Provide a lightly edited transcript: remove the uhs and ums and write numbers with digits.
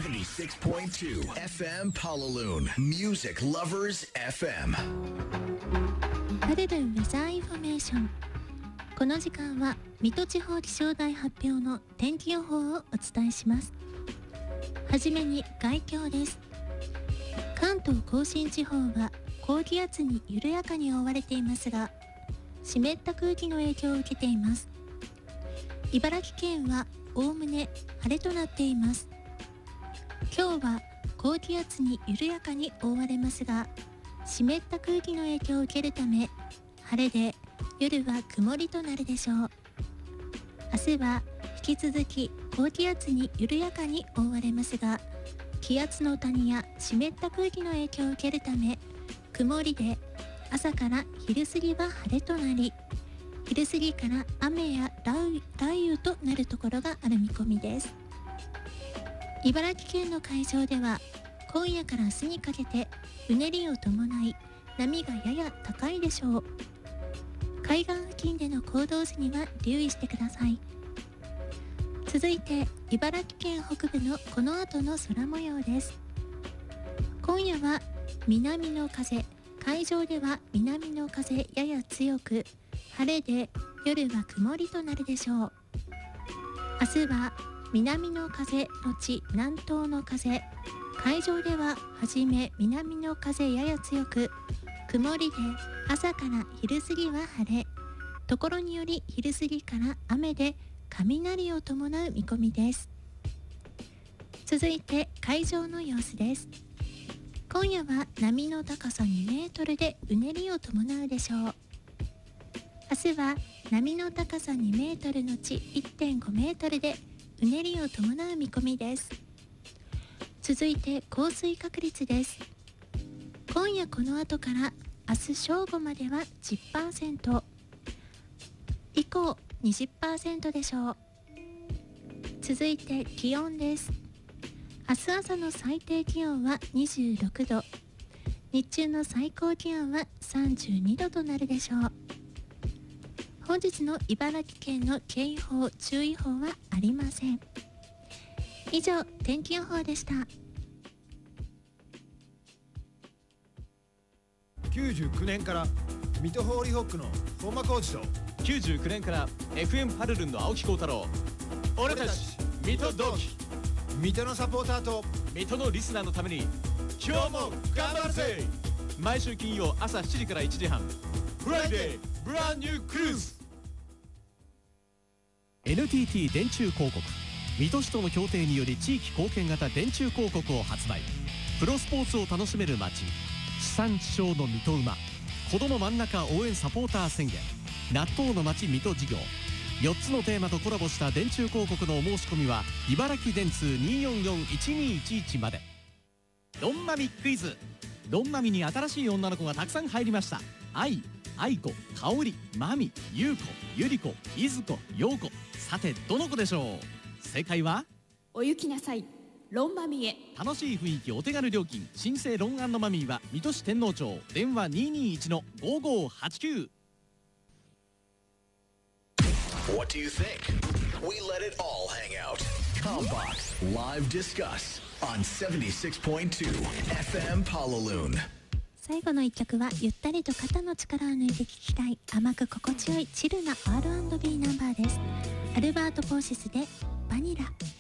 76.2 FM Palaloon Music Lovers FM パルルンウェザーインフォメーション。この時間は水戸地方気象台発表の天気予報をお伝えします。はじめに概況です。関東甲信地方は高気圧に緩やかに覆われていますが、湿った空気の影響を受けています。茨城県はおおむね晴れとなっています。今日は高気圧に緩やかに覆われますが、湿った空気の影響を受けるため晴れで夜は曇りとなるでしょう。明日は引き続き高気圧に緩やかに覆われますが、気圧の谷や湿った空気の影響を受けるため曇りで、朝から昼過ぎは晴れとなり、昼過ぎから雨や雷雨となるところがある見込みです。茨城県の海上では今夜から明日にかけてうねりを伴い波がやや高いでしょう。海岸付近での行動時には留意してください。続いて茨城県北部のこの後の空模様です。今夜は南の風、海上では南の風やや強く、晴れで夜は曇りとなるでしょう。明日は南の風のち南東の風、海上でははじめ南の風やや強く、曇りで朝から昼過ぎは晴れ、ところにより昼過ぎから雨で雷を伴う見込みです。続いて海上の様子です。今夜は波の高さ2メートルでうねりを伴うでしょう。明日は波の高さ2メートルのち 1.5 メートルでうねりを伴う見込みです。続いて降水確率です。今夜この後から明日正午までは 10%、 以降 20% でしょう。続いて気温です。明日朝の最低気温は26度、日中の最高気温は32度となるでしょう。本日の茨城県の警報・注意報はありません。以上、天気予報でした。 99年から水戸ホーリーホックの本間コーチと、 99年から FM パルルンの青木幸太郎、俺たち水戸同期、 水戸のサポーターと水戸のリスナーのために今日も頑張るぜ。毎週金曜朝7時から1時半、フライデーブランニュークルーズ。 NTT 電柱広告、水戸市との協定により地域貢献型電柱広告を発売。プロスポーツを楽しめる街、地産地消の水戸馬、子ども真ん中応援サポーター宣言、納豆の街水戸事業、4つのテーマとコラボした電柱広告のお申し込みは茨城電通 244-1211 まで。ドンマミクイズ。ドンマミに新しい女の子がたくさん入りました。愛子、香織、マミ、優子、ゆり子、いずこ、ようこ。さてどの子でしょう。正解はお行きなさい、ロンマミへ。 楽しい雰囲気、お手軽料金、新生ロン&マミーは水戸市天王町、電話 221-5589。 What do you think? We let it all hang out. Combox Live Discuss on 76.2 FM Palaloon。 最後の一曲はゆったりと肩の力を抜いて聴きたい甘く心地よいチルな R&B ナンバーです。アルバート・ポーシスでバニラ。